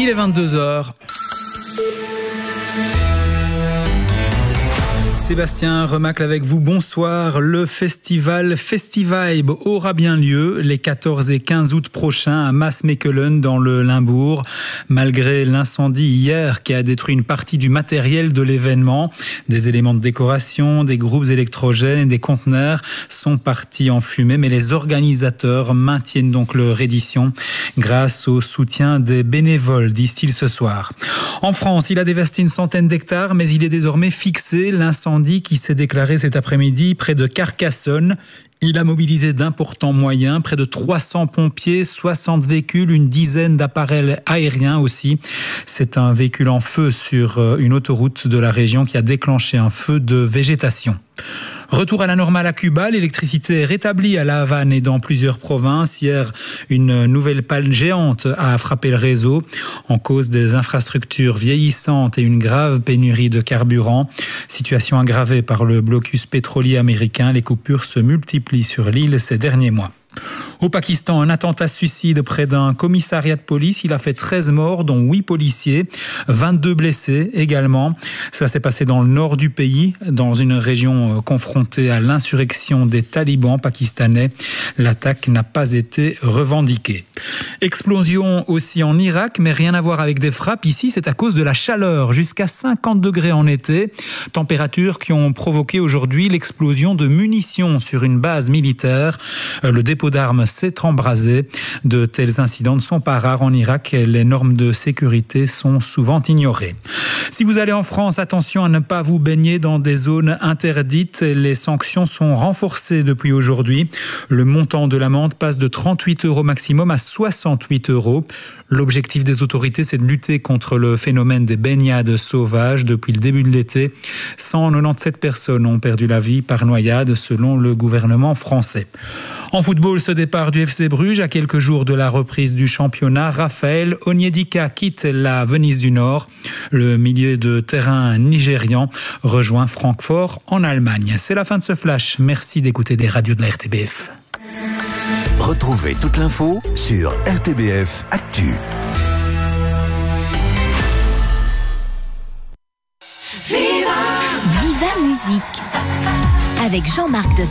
Il est 22h. Sébastien Remacle avec vous, bonsoir. Le festival Festivibe aura bien lieu les 14 et 15 août prochains à Maasmechelen dans le Limbourg. Malgré l'incendie hier qui a détruit une partie du matériel de l'événement, des éléments de décoration, des groupes électrogènes et des conteneurs sont partis en fumée, mais les organisateurs maintiennent donc leur édition grâce au soutien des bénévoles, disent-ils ce soir. En France, il a dévasté une centaine d'hectares, mais il est désormais fixé. L'incendie qui s'est déclaré cet après-midi près de Carcassonne. Il a mobilisé d'importants moyens, près de 300 pompiers, 60 véhicules, une dizaine d'appareils aériens aussi. C'est un véhicule en feu sur une autoroute de la région qui a déclenché un feu de végétation. Retour à la normale à Cuba, l'électricité est rétablie à La Havane et dans plusieurs provinces. Hier, une nouvelle panne géante a frappé le réseau en cause des infrastructures vieillissantes et une grave pénurie de carburant. Situation aggravée par le blocus pétrolier américain, les coupures se multiplient sur l'île ces derniers mois. Au Pakistan, un attentat suicide près d'un commissariat de police. Il a fait 13 morts, dont 8 policiers, 22 blessés également. Ça s'est passé dans le nord du pays, dans une région confrontée à l'insurrection des talibans pakistanais. L'attaque n'a pas été revendiquée. Explosion aussi en Irak, mais rien à voir avec des frappes. Ici, c'est à cause de la chaleur, jusqu'à 50 degrés en été. Températures qui ont provoqué aujourd'hui l'explosion de munitions sur une base militaire. Le dépôt d'armes s'est embrasé. De tels incidents ne sont pas rares en Irak. Les normes de sécurité sont souvent ignorées. Si vous allez en France, attention à ne pas vous baigner dans des zones interdites. Les sanctions sont renforcées depuis aujourd'hui. Le montant de l'amende passe de 38 € maximum à 68 €. L'objectif des autorités, c'est de lutter contre le phénomène des baignades sauvages. Depuis le début de l'été, 197 personnes ont perdu la vie par noyade, selon le gouvernement français. En football, ce départ du FC Bruges à quelques jours de la reprise du championnat. Raphaël Onyedika quitte la Venise du Nord. Le milieu de terrain nigérian rejoint Francfort en Allemagne. C'est la fin de ce flash. Merci d'écouter des radios de la RTBF. Retrouvez toute l'info sur RTBF Actu. Viva Musique avec Jean-Marc de